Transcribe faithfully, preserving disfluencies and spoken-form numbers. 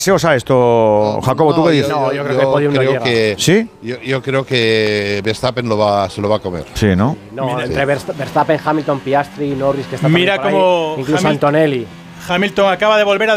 ¿Se osa esto, No, Jacobo? ¿Tú no, qué dices? Yo, No, yo creo que el podium no llega. que ¿Sí? Yo, yo creo que Verstappen lo va, se lo va a comer. Sí, ¿no? No, Mira, entre Verst- Verstappen, Hamilton, Piastri, Norris, que está Mira también por cómo ahí, incluso Hamil- Antonelli. Hamilton acaba de volver a